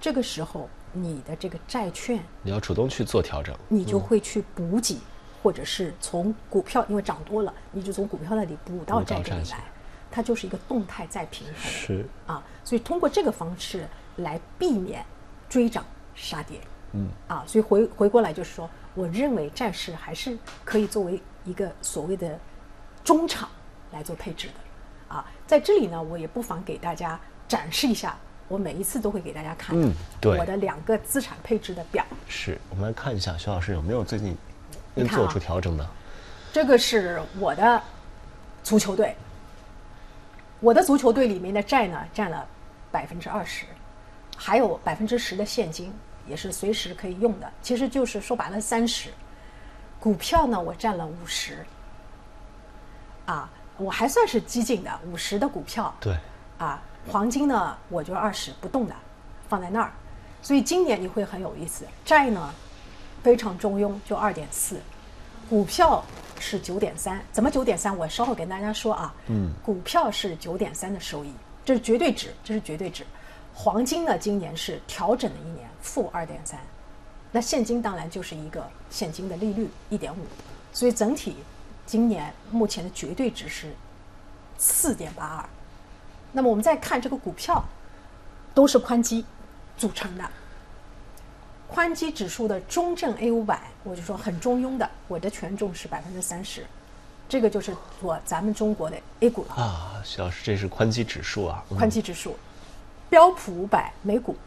这个时候你的这个债券， 你要主动去做调整， 你就会去补给，或者是从股票，因为涨多了，你就从股票那里补到债券里来，它就是一个动态再平衡。 是啊，所以通过这个方式来避免追涨杀跌。所以回过来就是说，我认为债市还是可以作为一个所谓的中场来做配置的。在这里呢，我也不妨给大家展示一下，我每一次都会给大家看对我的2个资产配置的表。 是，我们来看一下徐老师有没有最近做出调整的。 这个是我的足球队，我的足球队里面的债呢占了20%，还有10%的现金，也是随时可以用的，其实就是说白了30%。股票呢我占了50%，我还算是激进的，50%的股票。 对。 黄金呢我就20%不动的放在那儿，所以今年你会很有意思。债呢非常中庸，就2.4，股票是9.3。怎么9.3？我稍后跟大家说啊。股票是9.3的收益，这是绝对值，这是绝对值。黄金呢今年是调整的一年，-2.3。那现金当然就是一个现金的利率1.5，所以整体今年目前的绝对值是4.82。那么我们再看这个股票，都是宽基组成的。宽基指数的中证 A500，我就说很中庸的，我的权重是30%，这个就是咱们中国的 A 股了。 徐老师，这是宽基指数啊。 宽基指数，标普500美股